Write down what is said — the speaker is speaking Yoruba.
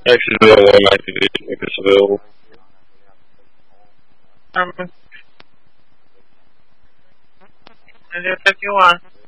Actually, no one activation if it's available. And if you want.